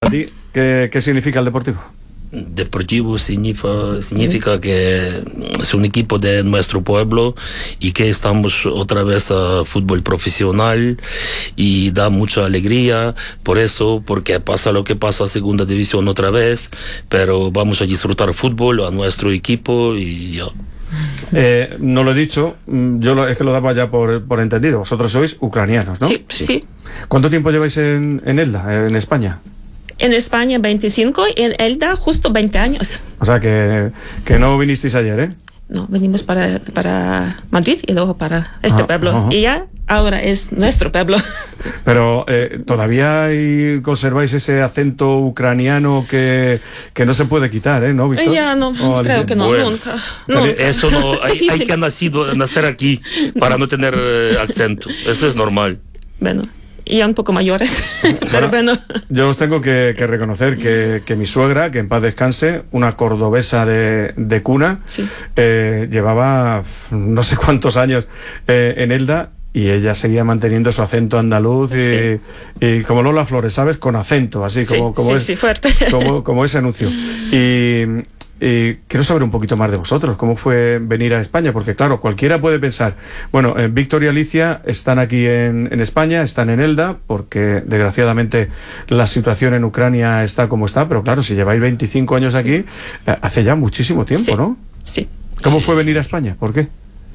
¿Qué significa el Deportivo? Deportivo significa que es un equipo de nuestro pueblo y que estamos otra vez a fútbol profesional y da mucha alegría por eso, porque pasa lo que pasa a segunda división otra vez, pero vamos a disfrutar fútbol a nuestro equipo y ya. No lo he dicho, es que lo daba ya por entendido. Vosotros sois ucranianos, ¿no? Sí. ¿Cuánto tiempo lleváis en Elda, en España? En España 25 y en Elda justo 20 años. O sea que no vinisteis ayer, ¿eh? No, venimos para Madrid y luego para este pueblo. Y ya ahora es nuestro pueblo. Pero todavía conserváis ese acento ucraniano que no se puede quitar, ¿eh? ¿No, Víctor? Ya no, creo que no, bueno, nunca. Eso no, hay que nacer aquí para no tener acento. Eso es normal. Bueno. Y ya un poco mayores. Pero bueno. Yo os tengo que reconocer que mi suegra, que en paz descanse, una cordobesa de cuna, sí. Llevaba no sé cuántos años en Elda y ella seguía manteniendo su acento andaluz y como Lola Flores, ¿sabes? Con acento, así como fuerte. Como ese anuncio. Y quiero saber un poquito más de vosotros, cómo fue venir a España, porque claro, cualquiera puede pensar, bueno, Víctor y Alicia están aquí en España, están en Elda, porque desgraciadamente la situación en Ucrania está como está, pero claro, si lleváis 25 años aquí, hace ya muchísimo tiempo, ¿no? Sí. ¿Cómo fue venir a España? ¿Por qué?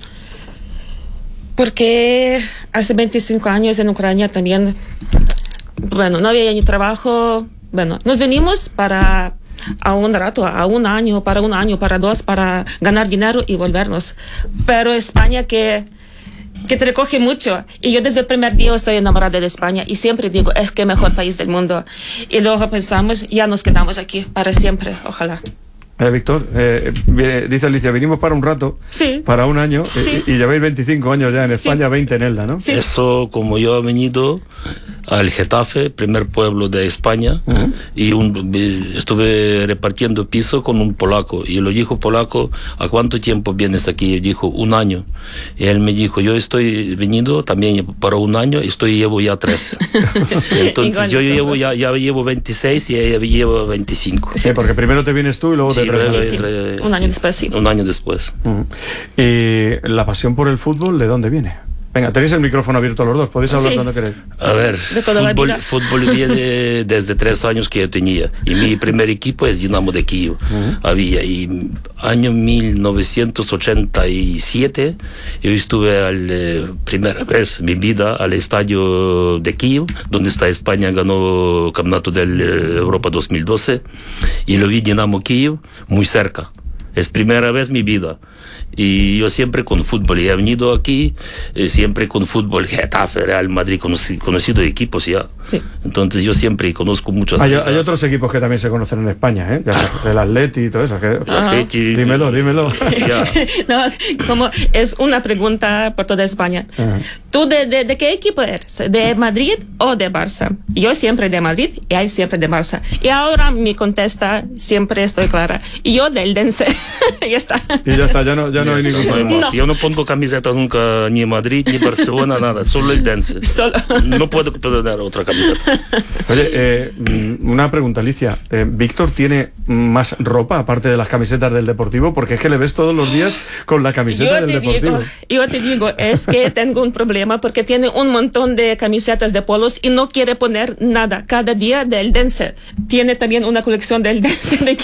Porque hace 25 años en Ucrania también, bueno, no había ni trabajo, bueno, nos venimos a un rato, a un año, para dos, para ganar dinero y volvernos. Pero España que te recoge mucho. Y yo desde el primer día estoy enamorada de España y siempre digo, es que el mejor país del mundo. Y luego pensamos, ya nos quedamos aquí para siempre, ojalá. Víctor, dice Alicia, vinimos para un rato, sí. Para un año, sí. y lleváis 25 años ya en España, sí. 20 en Elda, ¿no? Sí. Eso, como yo he venido al Getafe, primer pueblo de España, y estuve repartiendo piso con un polaco, y lo dijo polaco, ¿a cuánto tiempo vienes aquí? Yo dijo, 1 año. Y él me dijo, yo estoy venido también para 1 año, llevo ya 13. Entonces yo ya llevo 26 y ella lleva 25. Sí, porque primero te vienes tú y luego te Sí. Un año después, sí. Un año después. ¿Y la pasión por el fútbol de dónde viene? Venga, tenéis el micrófono abierto los dos, podéis hablar cuando queréis. A ver, fútbol viene desde 3 años que yo tenía. Y mi primer equipo es Dinamo de Kiev. Y año 1987 yo estuve primera vez en mi vida al estadio de Kiev, donde está España, ganó el campeonato de Europa 2012. Y lo vi Dinamo Kiev muy cerca. Es primera vez en mi vida. Y yo siempre con fútbol, y he venido aquí siempre con fútbol, Getafe, Real Madrid, conocido equipos ya. Sí. Entonces yo siempre conozco muchos. Hay otros equipos que también se conocen en España, ¿eh? El Atleti y todo eso. Dímelo. No, como es una pregunta por toda España. ¿Tú de qué equipo eres? ¿De Madrid o de Barça? Yo siempre de Madrid y él siempre de Barça. Y ahora mi contesta siempre estoy clara. Y yo del Dense. Ya está. Y ya está, ya no hay ningún problema. No. Yo no pongo camiseta nunca ni Madrid ni Barcelona, nada, solo el Dense. No puedo poner otra camiseta. Oye, una pregunta, Alicia. ¿Víctor tiene más ropa aparte de las camisetas del Deportivo? Porque es que le ves todos los días con la camiseta del Deportivo. Yo te digo, es que tengo un problema porque tiene un montón de camisetas de polos y no quiere poner nada. Cada día del Dense. Tiene también una colección del Dense, de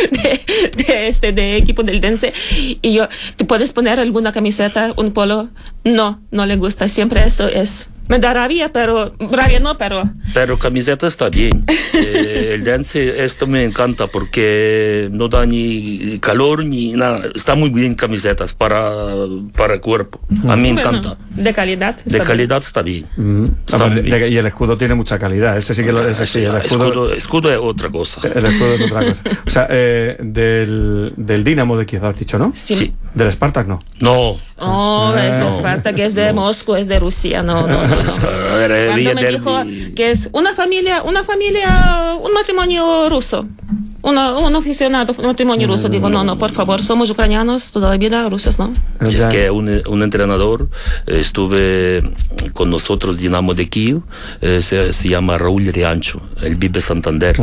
equipo del Dense. Y yo, ¿te puedes poner alguna camiseta, un polo? No le gusta. Siempre eso es. Me da rabia, pero Pero camiseta está bien. El Dense, esto me encanta porque no da ni calor ni nada. Está muy bien camisetas para el cuerpo. A mí me encanta. De calidad. Está bien. Y el escudo tiene mucha calidad. Ese sí que el escudo es otra cosa. El escudo es otra cosa. O sea, del Dinamo de Kiev has dicho, ¿no? Sí. Del Spartak, ¿no? No. Es del Spartak, es de Moscú, es de Rusia, no. Cuando me dijo que es una familia, un matrimonio ruso. Un aficionado, un matrimonio ruso. Digo, no, por favor, somos ucranianos toda la vida, rusos, ¿no? Es que un entrenador estuve con nosotros, Dinamo de Kiev, se llama Raúl Riancho, él vive en Santander.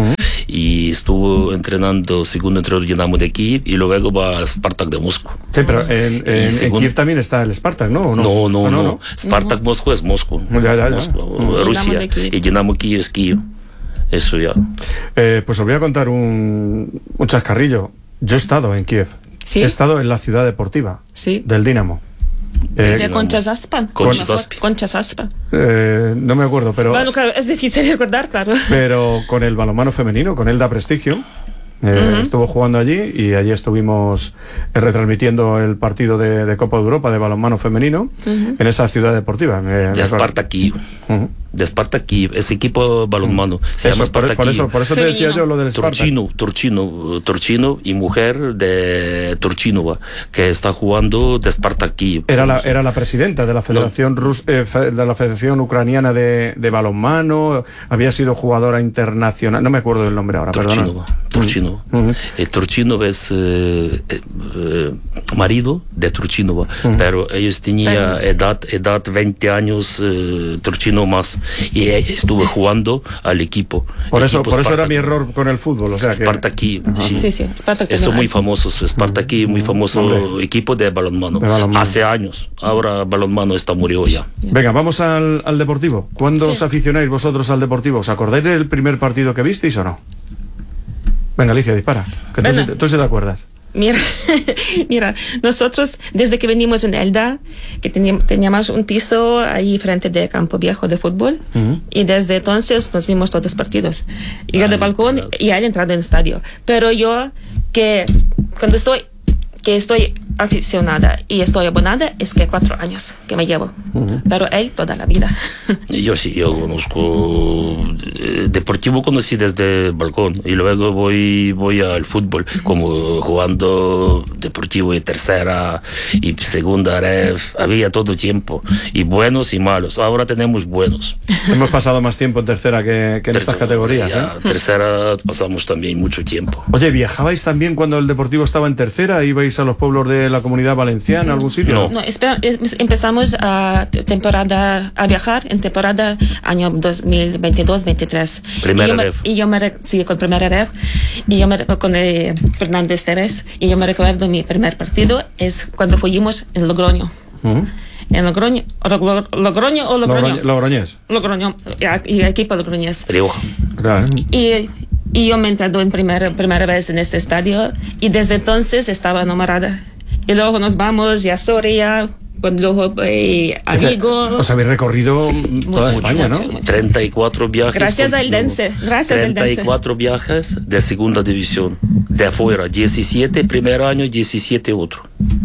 y estuvo entrenando segundo entrenador Dinamo de Kiev y luego va a Spartak de Moscú. Sí, pero en Kiev también está el Spartak, ¿no? No. Spartak Moscú es Moscú. Ya. Moscú, Rusia. Y Dinamo Kiev es Kiev. Eso ya. Pues os voy a contar un chascarrillo. Yo he estado en Kiev. ¿Sí? He estado en la ciudad deportiva del Dinamo. ¿De Concha Zaspa? Concha Zaspa. No me acuerdo, pero... Bueno, claro, es difícil recordar, claro. Pero con el balonmano femenino, con Elda Prestigio, estuvo jugando allí y allí estuvimos retransmitiendo el partido de Copa de Europa de balonmano femenino en esa ciudad deportiva. De Spartak Kiev. De Spartak Kiev, ese equipo balonmano. Se llama Spartak Kiev. Por eso te decía yo lo del Spartak. Torchino y mujer de Turchinova, que está jugando de Spartak Kiev. Era la presidenta de la Federación de la Federación Ucraniana de balonmano, había sido jugadora internacional, no me acuerdo del nombre ahora, Turchinova. Turchinova es marido de Turchinova, pero ellos tenían edad 20 años, Turchinova más, y ella estuvo jugando al equipo. Por eso era mi error con el fútbol, o sea que... Spartak Kiev, sí, Spartak Eso muy famosos, Spartak Kiev, muy famoso equipo de balonmano. Hace años, ahora balonmano está murió ya. Venga, vamos al Deportivo. ¿Cuándo os aficionáis vosotros al Deportivo? ¿Os acordáis del primer partido que visteis o no? Venga, Alicia, dispara, que tú sí te acuerdas. Mira, nosotros desde que venimos en Elda, que teníamos un piso ahí frente del campo viejo de fútbol, y desde entonces nos vimos todos los partidos. Yo del balcón y él entrado en el estadio. Pero yo, cuando estoy aficionada y estoy abonada, es que 4 años que me llevo. Pero él toda la vida. Yo conozco Deportivo, conocí desde el balcón y luego voy al fútbol, como jugando Deportivo y tercera y segunda ref, había todo tiempo, y buenos y malos. Ahora tenemos buenos. Hemos pasado más tiempo en tercera que en estas categorías. Tercera pasamos también mucho tiempo. Oye, ¿viajabais también cuando el Deportivo estaba en tercera? ¿Ibais a los pueblos de la Comunidad Valenciana, algún sitio? No, empezamos a viajar en temporada año 2022-23. Primera ref. Con primera ref. Y yo con Fernando Esteves. Y yo me recuerdo mi primer partido es cuando fuimos en Logroño. En Logroño o Logroño. Logroñés. Logroño, y equipo Logroñés. Rioja. Claro. Y yo me entré en primera vez en este estadio y desde entonces estaba enamorada. Y luego nos vamos a Soria, luego a Vigo. Os habéis recorrido toda España, ¿no? 34 viajes. Gracias al Dense. 34 viajes de segunda división. De afuera, 17 primer año, 17 otro.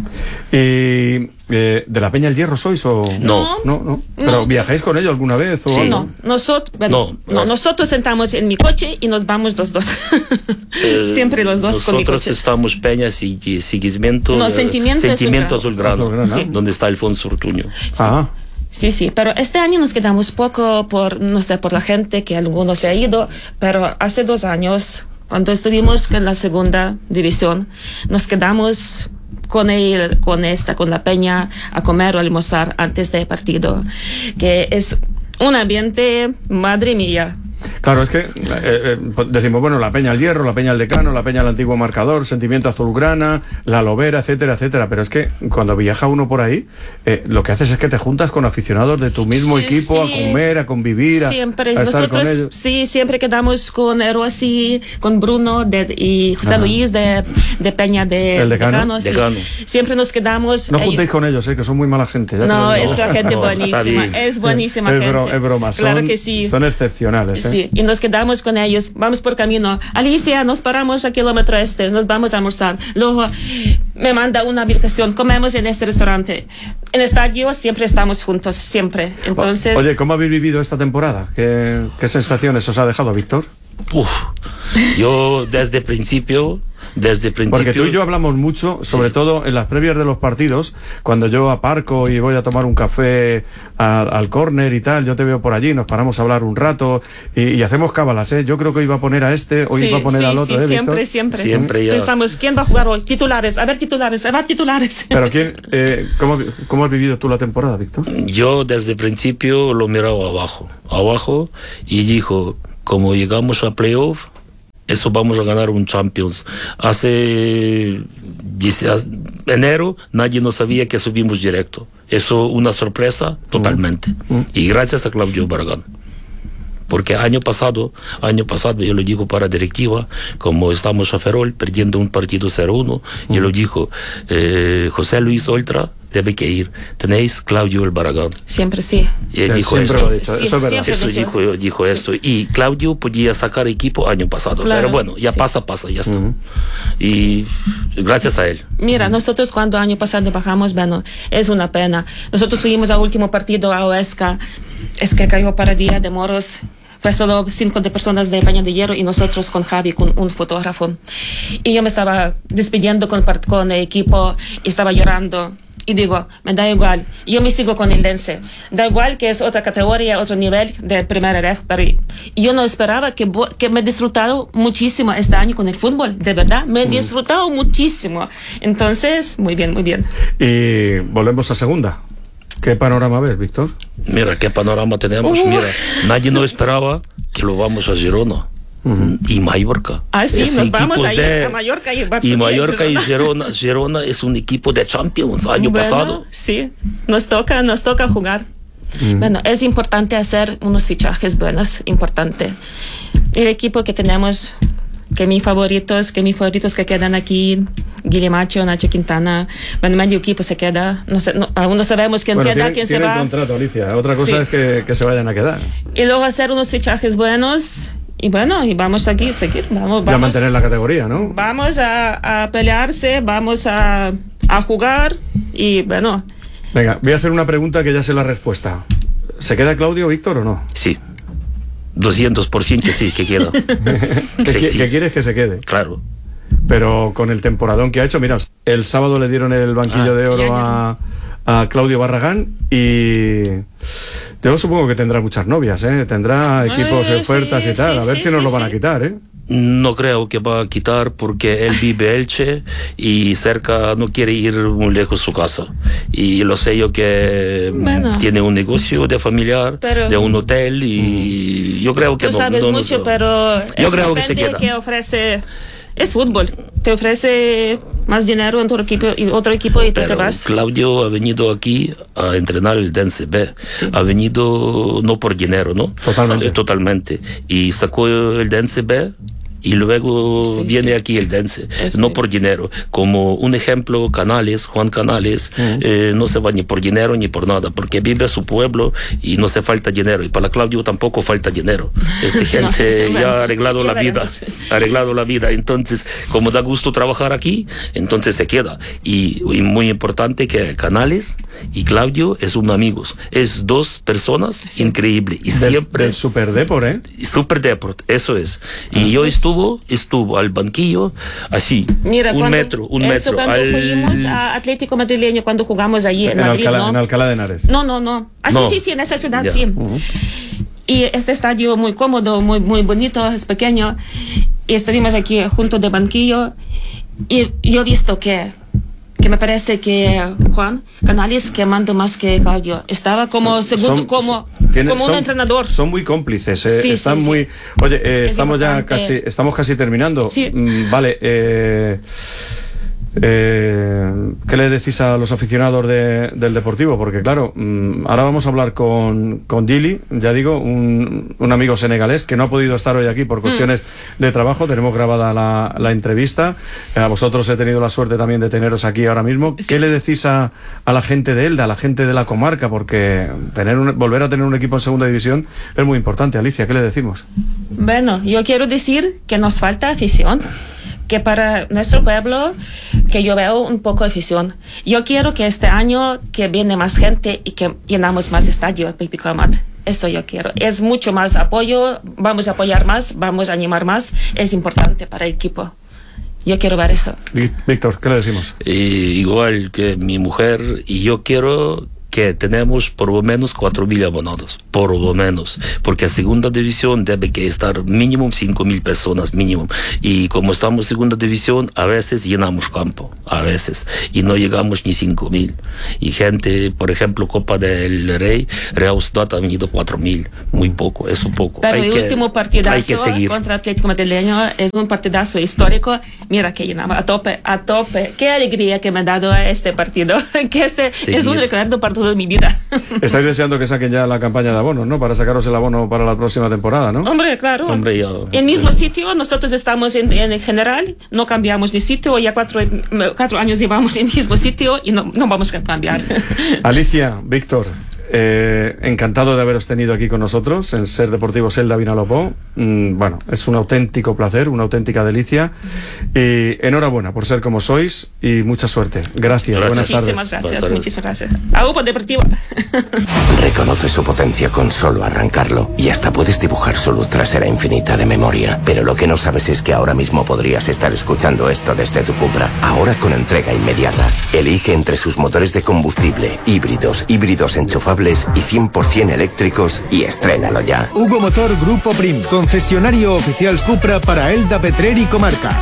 ¿Y de la Peña El Hierro sois o...? No. ¿Pero viajáis con ellos alguna vez? O sí. algo? Nosotros sentamos en mi coche y nos vamos los dos. Siempre los dos con mi coche. Nosotros estamos Peñas y Sigismento. Sentimiento Azulgrana, sí. Donde está Alfonso Ortuño. Sí. Sí, pero este año nos quedamos poco por la gente que algunos se ha ido, pero hace 2 años, cuando estuvimos en la segunda división, nos quedamos con la Peña a comer o almorzar antes del partido, que es un ambiente, madre mía. Claro, es que decimos, bueno, la Peña El Hierro, la Peña El Decano, la Peña El Antiguo Marcador, Sentimiento Azulgrana, la Lobera, etcétera, etcétera, pero es que cuando viaja uno por ahí, lo que haces es que te juntas con aficionados de tu mismo equipo a comer, a convivir, siempre. a estar con ellos. Sí, siempre quedamos con Erosi, con Bruno y José Luis de Peña de Decano. Siempre nos quedamos. No juntéis con ellos, que son muy mala gente. No, es la gente buenísima, es buenísima gente. Es broma, claro que sí. Son excepcionales. Sí, y nos quedamos con ellos, vamos por camino. Alicia, nos paramos a kilómetro nos vamos a almorzar. Luego me manda una habitación, comemos en este restaurante. En el estadio siempre estamos juntos, siempre. Entonces... Oye, ¿cómo habéis vivido esta temporada? ¿Qué sensaciones os ha dejado, Víctor? Yo desde el principio... Porque tú y yo hablamos mucho, sobre todo en las previas de los partidos, cuando yo aparco y voy a tomar un café al córner y tal, yo te veo por allí, nos paramos a hablar un rato y hacemos cábalas, ¿eh? Yo creo que hoy iba a poner a este, hoy iba a poner al otro, siempre. Siempre ya. Pensamos, ¿quién va a jugar hoy? Titulares. Pero ¿cómo has vivido tú la temporada, Víctor? Yo desde el principio lo miraba abajo, y dijo, como llegamos a playoff, eso vamos a ganar un Champions. Hace enero nadie nos sabía que subimos directo. Eso una sorpresa totalmente. Y gracias a Claudio Barragán. Porque año pasado, yo lo digo para directiva, como estamos a Ferrol perdiendo un partido 0-1, yo lo dijo, José Luis Oltra debe que ir. Tenéis Claudio el Barragán. Siempre sí. Y él dijo siempre esto. lo he dicho, Sí, eso es verdad. siempre. Eso dijo esto. Y Claudio podía sacar equipo año pasado. Claro, pero bueno, ya sí. pasa, ya está. Y gracias a él. Mira, nosotros cuando año pasado bajamos, bueno, es una pena. Nosotros fuimos al último partido a Huesca, es que cayó para Día de Moros. Fue solo 5 personas de Peña de Hierro y nosotros con Javi, con un fotógrafo. Y yo me estaba despidiendo con el equipo y estaba llorando. Y digo, me da igual, yo me sigo con el Dense. Da igual que es otra categoría, otro nivel de primera ref, pero yo no esperaba que me he disfrutado muchísimo este año con el fútbol, de verdad, me he disfrutado muchísimo. Entonces, muy bien, muy bien. Y volvemos a segunda. ¿Qué panorama ves, Víctor? Mira, qué panorama tenemos. Mira, nadie nos esperaba que lo vamos a Girona. Y Mallorca. Ah, sí, Es nos vamos equipos a Mallorca y Barcelona. Y Mallorca y Girona es un equipo de Champions año pasado. Sí, nos toca jugar. Bueno, es importante hacer unos fichajes buenos, importante. El equipo que tenemos, que mis favoritos que quedan aquí, Guillemacho, Nacho Quintana, bueno, medio equipo se queda, aún no sabemos quién queda, quién se va. Tienen contrato, Alicia. Otra cosa es que se vayan a quedar. Y luego hacer unos fichajes buenos. Y bueno, y vamos aquí a seguir, vamos. Ya mantener la categoría, ¿no? Vamos a pelearse, vamos a jugar y bueno. Venga, voy a hacer una pregunta que ya sé la respuesta. ¿Se queda Claudio, Víctor, o no? Sí. 200% que sí, que queda. ¿Qué quieres que se quede? Claro. Pero con el temporadón que ha hecho, mira, el sábado le dieron el banquillo de oro a Claudio Barragán y yo supongo que tendrá muchas novias, ¿eh? Tendrá equipos de ofertas y tal. A ver si nos lo van a quitar, ¿eh? No creo que va a quitar porque él vive Elche y cerca, no quiere ir muy lejos de su casa. Y lo sé yo que tiene un negocio de familiar, de un hotel y yo creo que tú sabes mucho, pero yo creo que se queda. Que ofrece es fútbol, te ofrece más dinero en tu equipo y otro equipo y tú te vas. Claudio ha venido aquí a entrenar el Dense B. Sí. Ha venido no por dinero, ¿no? Totalmente. Y sacó el Dense B y luego viene aquí el Dense, no por dinero. Como un ejemplo, Juan Canales, no se va ni por dinero ni por nada, porque vive a su pueblo y no se falta dinero. Y para Claudio tampoco falta dinero. Esta gente ya ha arreglado la vida, Entonces, como da gusto trabajar aquí, entonces se queda. Y muy importante que Canales y Claudio es un amigos. Es dos personas increíbles. Y siempre... Del Superdeport, ¿eh? Superdeport, eso es. Y yo estuvo al banquillo así. Mira, un metro. Cuando fuimos a Atlético Madrileño, cuando jugamos allí en Madrid, ¿no? En Alcalá de Henares. No. Sí, en esa ciudad, sí. Y este estadio muy cómodo, muy bonito, es pequeño. Y estuvimos aquí junto de banquillo. Y yo he visto que me parece que Juan Canales que manda más que Claudio. Estaba como segundo, como un entrenador. Son muy cómplices, Sí, están muy... Oye, estamos casi terminando. Sí. Vale, ¿qué le decís a los aficionados del Deportivo? Porque claro, ahora vamos a hablar con Gili, ya digo, un amigo senegalés que no ha podido estar hoy aquí por cuestiones de trabajo. Tenemos grabada la entrevista. A vosotros he tenido la suerte también de teneros aquí ahora mismo. ¿Qué le decís a la gente de Elda, a la gente de la comarca? Porque volver a tener un equipo en segunda división es muy importante. Alicia, ¿qué le decimos? Bueno, yo quiero decir que nos falta afición, que para nuestro pueblo, que yo veo un poco de afición. Yo quiero que este año que viene más gente y que llenamos más estadios, Pipico Amat. Eso yo quiero. Es mucho más apoyo, vamos a apoyar más, vamos a animar más. Es importante para el equipo. Yo quiero ver eso. Víctor, ¿qué le decimos? Igual que mi mujer, y yo quiero que tenemos por lo menos 4.000 abonados, por lo menos, porque a segunda división debe que estar mínimo 5.000 personas, mínimo, y como estamos en segunda división, a veces llenamos campo, a veces, y no llegamos ni 5.000, y gente, por ejemplo, Copa del Rey, Real Sociedad ha venido 4.000, muy poco, es un poco. Pero el último partidazo contra Atlético Madrileño es un partidazo histórico, mira que llenaba a tope, qué alegría que me ha dado este partido, que es un recuerdo para toda mi vida. Estáis deseando que saquen ya la campaña de abonos, ¿no? Para sacaros el abono para la próxima temporada, ¿no? Hombre, claro. Hombre, en el mismo sitio, nosotros estamos en general, no cambiamos de sitio, ya 4 años llevamos en el mismo sitio y no vamos a cambiar. Alicia, Víctor, encantado de haberos tenido aquí con nosotros en Ser Deportivos Elda Vinalopó. Bueno, es un auténtico placer, una auténtica delicia, y enhorabuena por ser como sois y mucha suerte. Gracias. Buenas tardes. Muchísimas gracias. A Grupo Deportivo. Reconoce su potencia con solo arrancarlo y hasta puedes dibujar su luz trasera infinita de memoria, pero lo que no sabes es que ahora mismo podrías estar escuchando esto desde tu Cupra, ahora con entrega inmediata. Elige entre sus motores de combustible, híbridos enchufables y 100% eléctricos y estrénalo ya. Hugo Motor Grupo Prim, concesionario oficial Cupra para Elda, Petrer y comarca.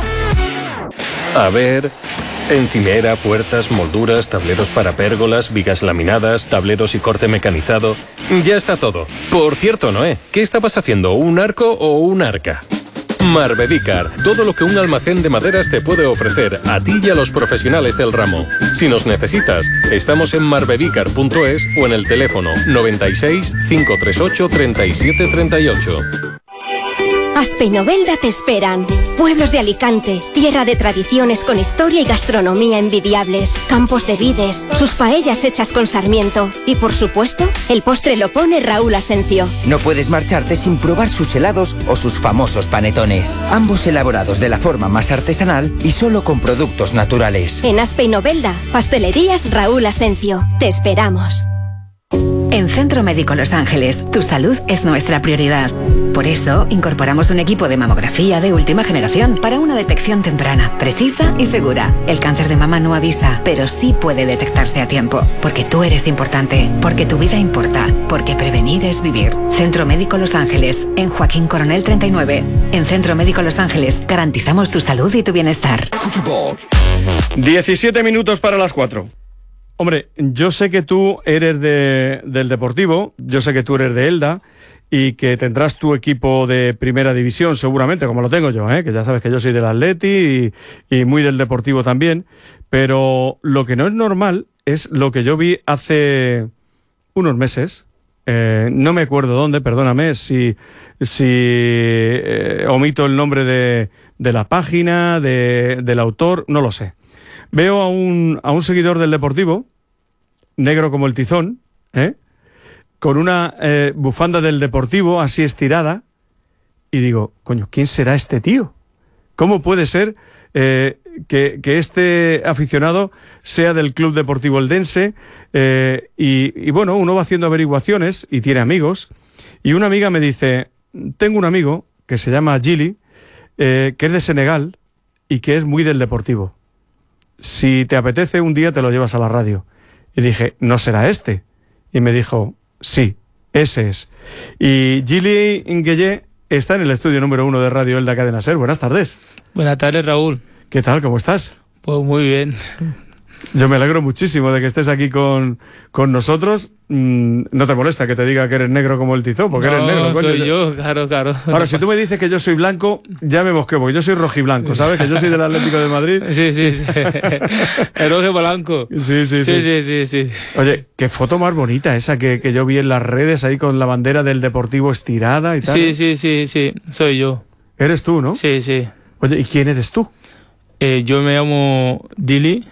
A ver, encimera, puertas, molduras, tableros para pérgolas, vigas laminadas, tableros y corte mecanizado. Ya está todo. Por cierto, Noé, ¿qué estabas haciendo? ¿Un arco o un arca? Marbedícar, todo lo que un almacén de maderas te puede ofrecer a ti y a los profesionales del ramo. Si nos necesitas, estamos en marbedícar.es o en el teléfono 96 538 37 38. Aspe y Novelda te esperan. Pueblos de Alicante, tierra de tradiciones con historia y gastronomía envidiables, campos de vides, sus paellas hechas con sarmiento y, por supuesto, el postre lo pone Raúl Asencio. No puedes marcharte sin probar sus helados o sus famosos panetones, ambos elaborados de la forma más artesanal y solo con productos naturales. En Aspe y Novelda, Pastelerías Raúl Asencio. Te esperamos. En Centro Médico Los Ángeles, tu salud es nuestra prioridad. Por eso, incorporamos un equipo de mamografía de última generación para una detección temprana, precisa y segura. El cáncer de mama no avisa, pero sí puede detectarse a tiempo. Porque tú eres importante, porque tu vida importa, porque prevenir es vivir. Centro Médico Los Ángeles, en Joaquín Coronel 39. En Centro Médico Los Ángeles, garantizamos tu salud y tu bienestar. 17 minutos para las 4. Hombre, yo sé que tú eres del Deportivo, yo sé que tú eres de Elda y que tendrás tu equipo de primera división seguramente, como lo tengo yo, que ya sabes que yo soy del Atleti y muy del Deportivo también, pero lo que no es normal es lo que yo vi hace unos meses, no me acuerdo dónde, perdóname si omito el nombre de la página, del autor, no lo sé. Veo a un seguidor del Deportivo, negro como el tizón, con una bufanda del Deportivo así estirada, y digo, coño, ¿quién será este tío? ¿Cómo puede ser que este aficionado sea del Club Deportivo Eldense? Y bueno, uno va haciendo averiguaciones y tiene amigos, y una amiga me dice, tengo un amigo que se llama Gili, que es de Senegal y que es muy del Deportivo. Si te apetece, un día te lo llevas a la radio. Y dije, ¿no será este? Y me dijo, sí, ese es. Y Gili Ngueye está en el estudio número 1 de Radio Elda Cadena Ser. Buenas tardes. Buenas tardes, Raúl. ¿Qué tal? ¿Cómo estás? Pues muy bien. Yo me alegro muchísimo de que estés aquí con nosotros. No te molesta que te diga que eres negro como el tizón, porque eres negro. No, soy yo, claro. Ahora, si tú me dices que yo soy blanco, ya me mosqueo, porque yo soy rojiblanco, ¿sabes? Que yo soy del Atlético de Madrid. Sí. El rojo blanco. Sí. Oye, qué foto más bonita esa que yo vi en las redes ahí con la bandera del Deportivo estirada y tal. Sí. Soy yo. ¿Eres tú, no? Sí. Oye, ¿y quién eres tú? Yo me llamo Gili.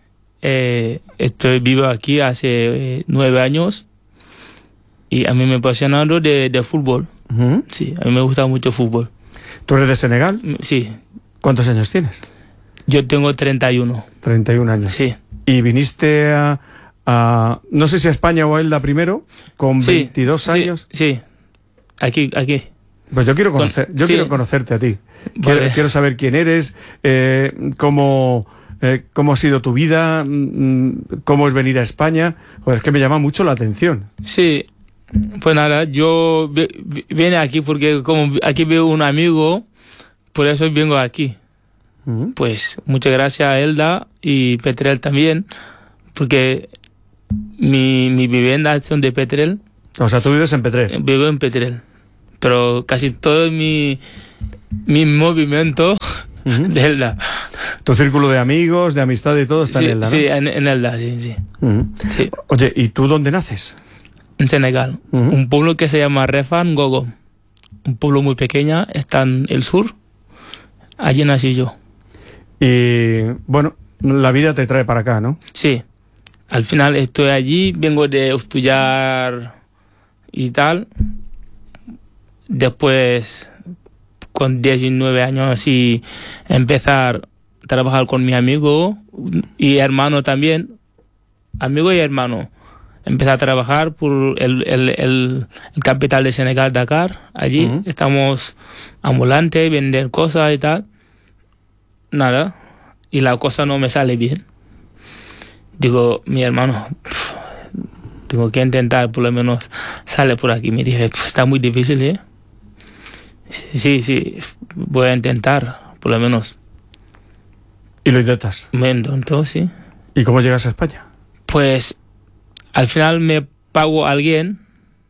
Estoy vivo aquí hace 9 años y a mí me apasiona de fútbol. Sí, a mí me gusta mucho fútbol. ¿Tú eres de Senegal? Sí. ¿Cuántos años tienes? Yo tengo 31. 31 años. Sí. ¿Y viniste a no sé si a España o a Elda primero, con 22 años? Sí, aquí. Pues yo quiero conocerte a ti. Vale. Quiero saber quién eres, cómo ¿Cómo ha sido tu vida? ¿Cómo es venir a España? Joder, es que me llama mucho la atención. Sí, pues nada, yo vine aquí porque como aquí veo un amigo, por eso vengo aquí. Pues muchas gracias a Elda y Petrel también, porque mi vivienda son de Petrel. O sea, tú vives en Petrel. Vivo en Petrel, pero casi todo mi movimiento de Elda. Tu círculo de amigos, de amistad y todo está en Elda, ¿no? Sí, en Elda, sí. Sí. Oye, ¿y tú dónde naces? En Senegal, un pueblo que se llama Refan Gogo, un pueblo muy pequeño, está en el sur. Allí nací yo. Y bueno, la vida te trae para acá, ¿no? Sí, al final estoy allí, vengo de estudiar y tal. Después, con 19 años, y empezar a trabajar con mi amigo y hermano también. Amigo y hermano. Empecé a trabajar por el capital de Senegal, Dakar. Allí estamos ambulantes, vender cosas y tal. Nada. Y la cosa no me sale bien. Digo, mi hermano, tengo que intentar, por lo menos sale por aquí. Me dije, está muy difícil, ¿eh? Sí, voy a intentar, por lo menos. ¿Y lo intentas? Me intento, sí. ¿Y cómo llegas a España? Pues al final me pago a alguien,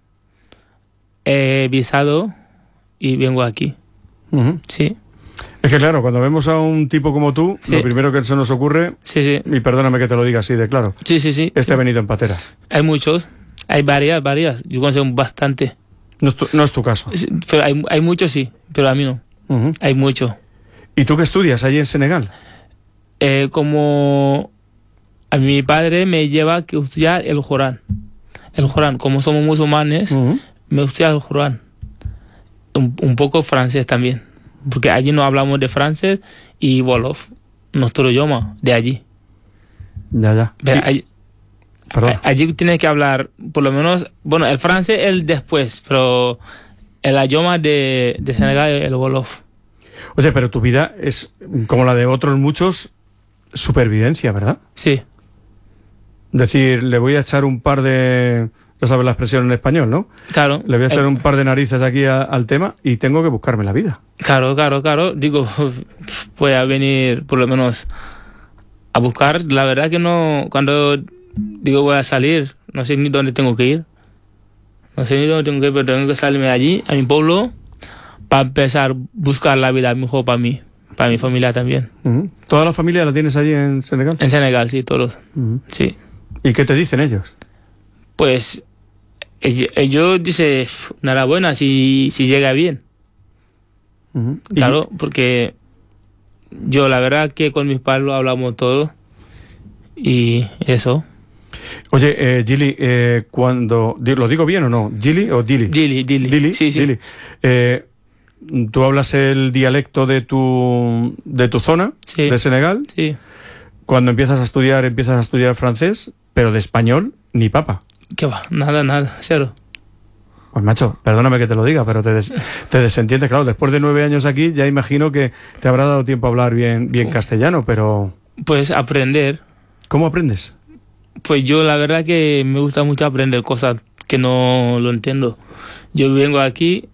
visado, y vengo aquí. Sí. Es que claro, cuando vemos a un tipo como tú, lo primero que se nos ocurre, y perdóname que te lo diga así de claro, ha venido en patera. Hay muchos, hay varias, yo conozco bastante. No es tu caso. Pero hay muchos, sí, pero a mí no. Hay muchos. ¿Y tú qué estudias allí en Senegal? Como a mi padre me lleva a estudiar el Corán. El Corán, como somos musulmanes, me estudia el Corán. Un poco francés también. Porque allí no hablamos de francés y Wolof, nuestro idioma, de allí. Ya. Pero allí tienes que hablar, por lo menos, bueno, el francés el después, pero el idioma de Senegal es el Wolof. Oye, pero tu vida es, como la de otros muchos, supervivencia, ¿verdad? Sí. Decir, le voy a echar un par de... Ya sabes la expresión en español, ¿no? Claro. Le voy a echar un par de narices aquí al tema y tengo que buscarme la vida. Claro. Digo, voy a venir por lo menos a buscar. La verdad que no, cuando digo voy a salir, no sé ni dónde tengo que ir. Pero tengo que salirme allí, a mi pueblo, para empezar a buscar la vida mejor para mí, para mi familia también. ¿Toda la familia la tienes allí en Senegal? En Senegal, sí, todos. Sí. ¿Y qué te dicen ellos? Pues ellos dicen, enhorabuena si llega bien. Claro, porque yo la verdad que con mis padres hablamos todo y eso. Oye, Gili, cuando... ¿Lo digo bien o no? ¿Gili o Dili? Dili. Sí. Dili. ¿Tú hablas el dialecto de tu zona, de Senegal? Sí. Cuando empiezas a estudiar francés, pero de español, ni papa. ¿Qué va? Nada, cero. Pues macho, perdóname que te lo diga, pero te desentiendes. Claro, después de 9 años aquí, ya imagino que te habrá dado tiempo a hablar bien castellano, pero... Pues aprender. ¿Cómo aprendes? Pues yo la verdad que me gusta mucho aprender cosas que no lo entiendo. Yo vengo aquí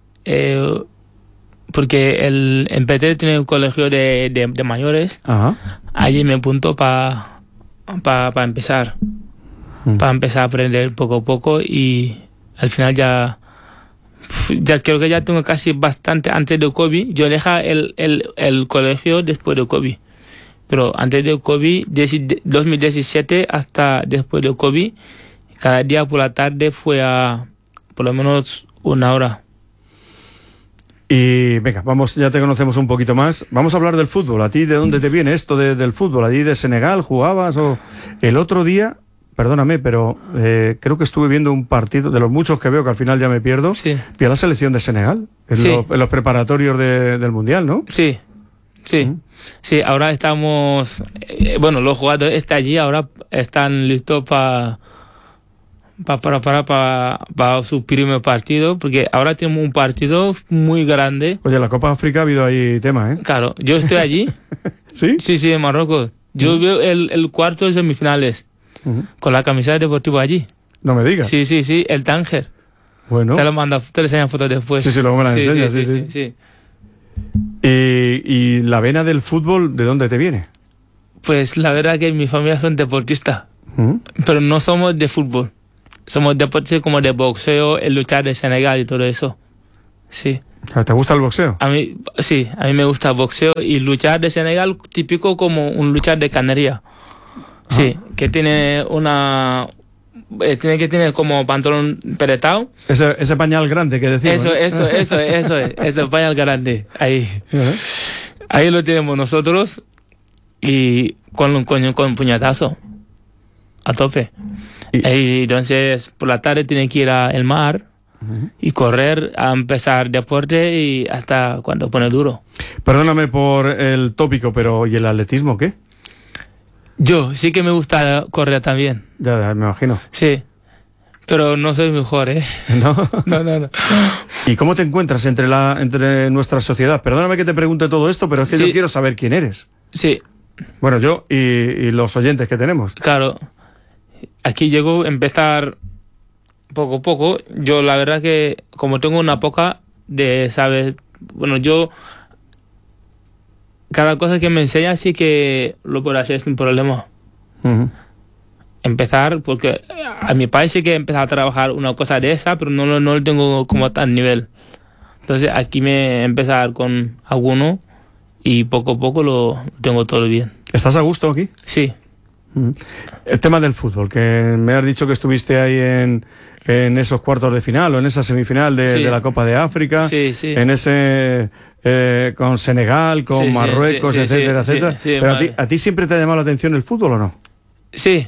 porque en Petrel tiene un colegio de mayores. Ajá. Allí me apunto para empezar. Para empezar a aprender poco a poco y al final ya creo que ya tengo casi bastante antes de COVID. Yo dejé el colegio después de COVID. Pero antes de COVID, 2017 hasta después de COVID, cada día por la tarde fue a por lo menos 1 hora. Y venga, ya te conocemos un poquito más. Vamos a hablar del fútbol. ¿A ti de dónde te viene esto del fútbol? ¿Allí de Senegal jugabas? O el otro día, perdóname, pero creo que estuve viendo un partido, de los muchos que veo que al final ya me pierdo, vi a la selección de Senegal en los preparatorios del Mundial, ¿no? Sí. Sí, ahora estamos... los jugadores están allí, ahora están listos para su primer partido, porque ahora tenemos un partido muy grande. Oye, la Copa África ha habido ahí tema, ¿eh? Claro, yo estoy allí. ¿Sí? Sí, en Marruecos. Yo veo el cuarto de semifinales con la camiseta deportiva allí. No me digas. Sí, el Tánger. Bueno. Te lo enseñan fotos después. Sí, luego me la enseñas, sí. ¿Y la vena del fútbol, de dónde te viene? Pues la verdad que mi familia son deportistas, pero no somos de fútbol. Somos deportistas como de boxeo, el luchar de Senegal y todo eso. Sí. ¿Te gusta el boxeo? A mí me gusta el boxeo y luchar de Senegal, típico como un luchar de Canarias. Sí, que tiene tiene como pantalón peretado. Ese pañal grande que decimos. Eso es, ese pañal grande. Ahí lo tenemos nosotros y con un puñetazo a tope. Y entonces por la tarde tiene que ir al mar y correr a empezar deporte y hasta cuando pone duro. Perdóname por el tópico, pero ¿y el atletismo qué? Yo sí que me gusta correr también. Ya me imagino. Sí, pero no soy mejor, ¿eh? ¿No? No. ¿Y cómo te encuentras entre nuestra sociedad? Perdóname que te pregunte todo esto, pero es que yo quiero saber quién eres. Sí. Bueno, yo y los oyentes que tenemos. Claro. Aquí llego a empezar poco a poco. Yo la verdad que como tengo una poca de, ¿sabes? Bueno, yo cada cosa que me enseña sí que lo puedo hacer sin problema. Empezar, porque a mi país sí que he empezado a trabajar una cosa de esa, pero no lo tengo como tan nivel. Entonces aquí me empezar con alguno y poco a poco lo tengo todo bien. ¿Estás a gusto aquí? Sí. El tema del fútbol, que me has dicho que estuviste ahí en esos cuartos de final o en esa semifinal de la Copa de África, en ese con Senegal, con Marruecos, etcétera. Pero ¿a ti siempre te ha llamado la atención el fútbol o no? Sí.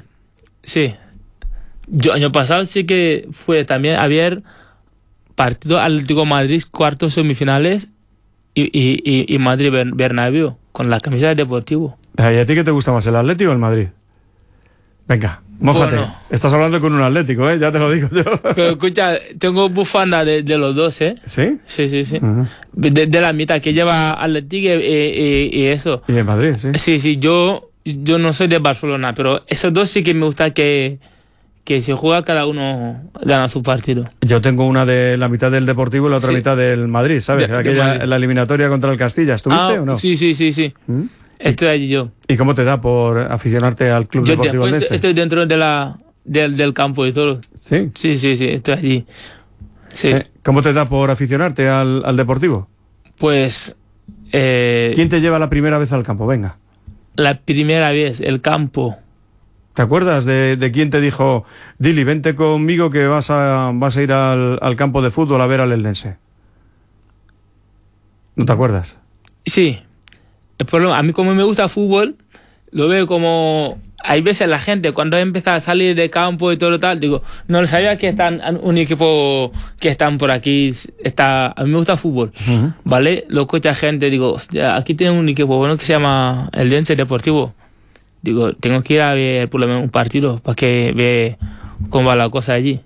Yo año pasado sí que fue también a ver partido Atlético Madrid, cuartos semifinales y Madrid Bernabéu con la camiseta de Deportivo. ¿Y a ti qué te gusta más, el Atlético o el Madrid? Venga, mójate. Bueno. Estás hablando con un Atlético, ya te lo digo yo. Pero escucha, tengo bufanda de los dos, ¿eh? ¿Sí? Sí. De la mitad que lleva Atlético y eso. Y en Madrid, sí. Sí, yo no soy de Barcelona, pero esos dos sí que me gusta que si juega cada uno gana su partido. Yo tengo una de la mitad del Deportivo y la otra mitad del Madrid, ¿sabes? Aquella, la eliminatoria contra el Castilla, ¿estuviste o no? Sí. Estoy allí yo. ¿Y cómo te da por aficionarte al Club Deportivo Eldense? Estoy dentro del campo y todo. ¿Sí? Sí, estoy allí. Sí. ¿Cómo te da por aficionarte al Deportivo? Pues... ¿Quién te lleva la primera vez al campo? Venga. La primera vez, el campo. ¿Te acuerdas de quién te dijo, Dili, vente conmigo que vas a ir al campo de fútbol a ver al Eldense? ¿No te acuerdas? Sí. El problema, a mí como me gusta el fútbol, lo veo como... Hay veces la gente cuando empieza a salir de campo y todo lo tal, digo, no sabía que están un equipo que están por aquí, a mí me gusta el fútbol, ¿vale? Lo escucha gente, digo, aquí tienen un equipo bueno que se llama el Eldense Deportivo. Digo, tengo que ir a ver por lo menos un partido para que vea cómo va la cosa allí.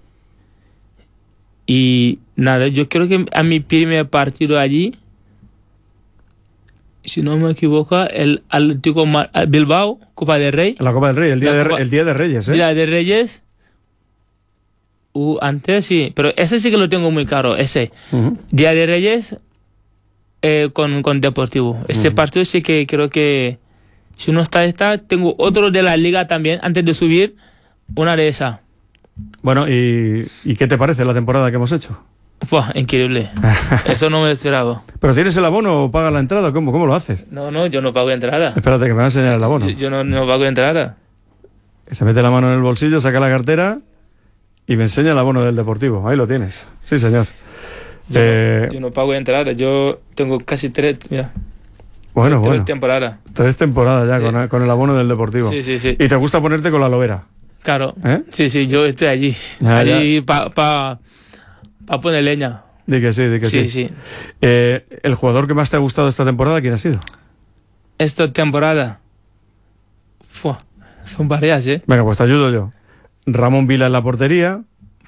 Y nada, yo creo que a mi primer partido allí, si no me equivoco, el Atlético Bilbao, Copa del Rey. La Copa del Rey, el día de Reyes, ¿eh? Día de Reyes. Antes sí, pero ese sí que lo tengo muy caro, ese. Día de Reyes con Deportivo. Ese partido sí que creo que si no está, tengo otro de la liga también, antes de subir, una de esas. Bueno, ¿y qué te parece la temporada que hemos hecho? Buah, increíble. Eso no me lo esperaba. ¿Pero tienes el abono o pagas la entrada? ¿Cómo lo haces? No, yo no pago entrada. Espérate, que me va a enseñar el abono. Yo no pago entrada. Se mete la mano en el bolsillo, saca la cartera y me enseña el abono del Deportivo. Ahí lo tienes. Sí, señor. Yo no pago entrada. Yo tengo casi 3, mira. Bueno. 3 temporadas. 3 temporadas ya con el abono del Deportivo. Sí. ¿Y te gusta ponerte con la lobera? Claro. Sí, yo estoy allí. Allí para poner leña. Di que sí. Sí. ¿El jugador que más te ha gustado esta temporada, quién ha sido? Esta temporada... son varias, ¿eh? Venga, pues te ayudo yo. Ramón Vila en la portería.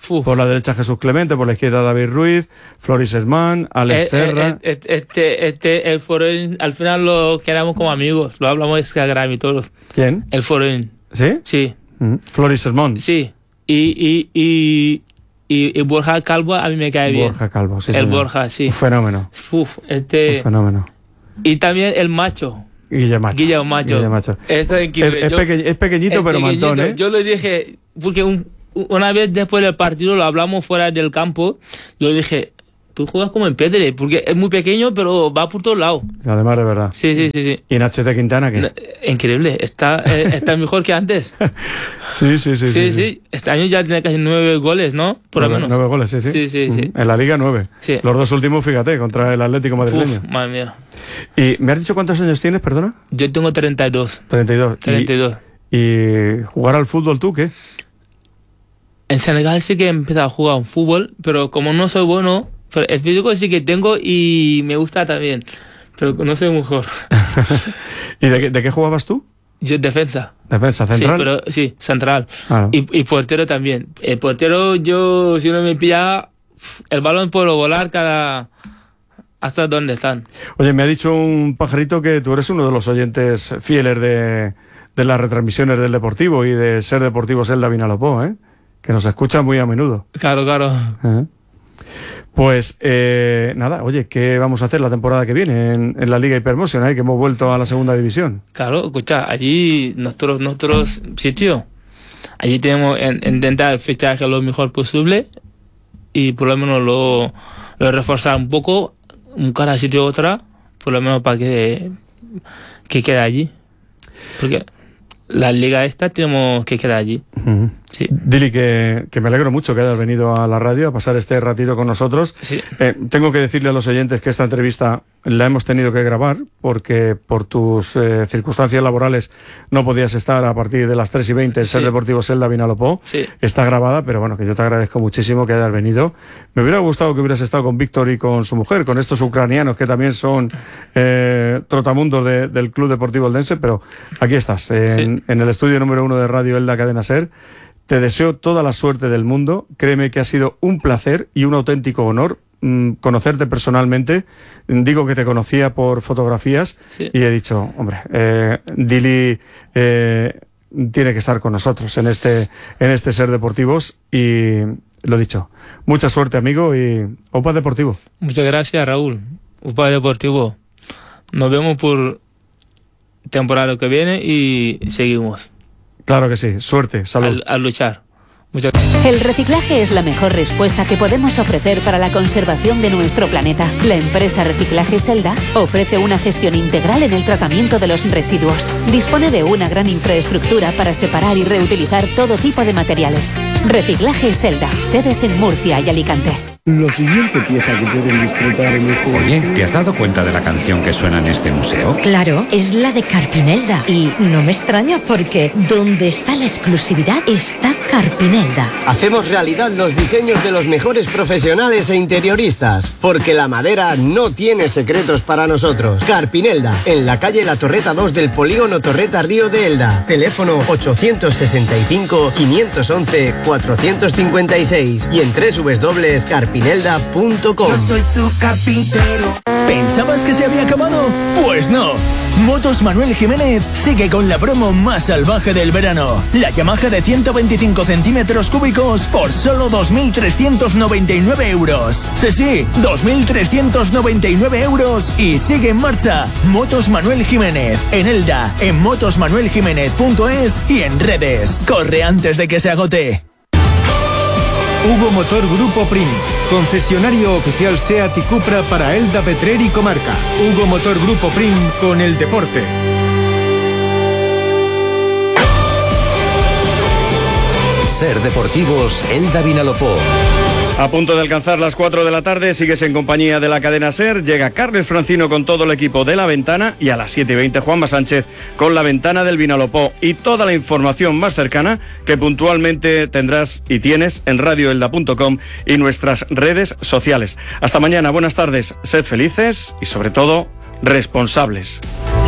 Por la derecha Jesús Clemente, por la izquierda David Ruiz, Floris Esman, Alex Serra. El Forén, al final lo quedamos como amigos, lo hablamos de Instagram y todos. ¿Quién? El Forén. ¿Sí? Sí. Floris Esman. Sí. Y Borja Calvo a mí me cae bien. Borja Calvo, sí. El señor. Borja, sí. Un fenómeno. Un fenómeno. Y también el Macho. Guille Macho. Guille Macho. Está increíble. Es pequeñito, pero mantón, ¿eh? Yo le dije, porque una vez después del partido lo hablamos fuera del campo, yo le dije, tú juegas como en Pedre, porque es muy pequeño, pero va por todos lados. Además, de verdad. Sí. ¿Y Nachete Quintana qué? No, increíble, está mejor que antes. Sí. Este año ya tiene casi 9 goles, ¿no? Por lo menos. 9 goles, sí. Sí. En la Liga 9. Sí. Los dos últimos, fíjate, contra el Atlético madrileño. Madre mía. ¿Y me has dicho cuántos años tienes, perdona? Yo tengo 32. 32. ¿Y jugar al fútbol tú qué? En Senegal sí que he empezado a jugar un fútbol, pero como no soy bueno, pero el físico sí que tengo y me gusta también, pero no soy mejor. ¿Y de qué jugabas tú? Yo defensa. ¿Defensa central? Sí, central. Claro. Y portero también. El portero, si uno me pilla, el balón puedo volar hasta donde están. Oye, me ha dicho un pajarito que tú eres uno de los oyentes fieles de las retransmisiones del Deportivo y de Ser Deportivo Elda Vinalopó, ¿eh? Que nos escucha muy a menudo. Claro. Pues nada, oye, ¿qué vamos a hacer la temporada que viene en la Liga Hypermotion, que hemos vuelto a la segunda división? Claro, escucha, allí nosotros sitio, allí tenemos intentar fichar lo mejor posible y por lo menos lo reforzar un poco, un cada sitio otra, por lo menos para que quede allí. Porque la liga esta tenemos que quedar allí. Sí. Dili, que me alegro mucho que hayas venido a la radio a pasar este ratito con nosotros. Sí. Tengo que decirle a los oyentes que esta entrevista la hemos tenido que grabar porque por tus circunstancias laborales no podías estar a partir de las 3:20 en Ser Deportivo Elda Vinalopó. Sí. Está grabada, pero bueno, que yo te agradezco muchísimo que hayas venido. Me hubiera gustado que hubieras estado con Víctor y con su mujer, con estos ucranianos que también son trotamundos del Club Deportivo Eldense, pero aquí estás, en el estudio número 1 de Radio Elda Cadena Ser. Te deseo toda la suerte del mundo. Créeme que ha sido un placer y un auténtico honor conocerte personalmente. Digo que te conocía por fotografías y he dicho, hombre, Dili tiene que estar con nosotros en este Ser Deportivos y lo dicho. Mucha suerte, amigo, y Opa Deportivo. Muchas gracias, Raúl. Opa Deportivo. Nos vemos por temporada que viene y seguimos. Claro que sí, suerte, salud. A luchar. El reciclaje es la mejor respuesta que podemos ofrecer para la conservación de nuestro planeta. La empresa Reciclajes Elda ofrece una gestión integral en el tratamiento de los residuos. Dispone de una gran infraestructura para separar y reutilizar todo tipo de materiales. Reciclajes Elda, sedes en Murcia y Alicante. Lo siguiente pieza que pueden disfrutar en este... Oye, ¿te has dado cuenta de la canción que suena en este museo? Claro, es la de Carpinelda. Y no me extraña porque donde está la exclusividad está Carpinelda. Hacemos realidad los diseños de los mejores profesionales e interioristas, porque la madera no tiene secretos para nosotros. Carpinelda, en la calle La Torreta 2 del Polígono Torreta Río de Elda. Teléfono 865-511-456 y en www.carpinelda.com. Yo soy su carpintero. ¿Pensabas que se había acabado? Pues no. Motos Manuel Jiménez sigue con la promo más salvaje del verano. La Yamaha de 125 centímetros cúbicos por solo 2.399 euros. Sí, 2.399 euros y sigue en marcha. Motos Manuel Jiménez, en Elda, en motosmanueljiménez.es y en redes. Corre antes de que se agote. Hugo Motor Grupo Prim, concesionario oficial SEAT y Cupra para Elda, Petrer y comarca. Hugo Motor Grupo Prim con el deporte. Ser Deportivos Elda Vinalopó. A punto de alcanzar las 4 de la tarde, sigues en compañía de la cadena SER. Llega Carles Francino con todo el equipo de La Ventana y a las 7:20 Juanma Sánchez con La Ventana del Vinalopó y toda la información más cercana que puntualmente tendrás y tienes en radioelda.com y nuestras redes sociales. Hasta mañana, buenas tardes, sed felices y sobre todo responsables.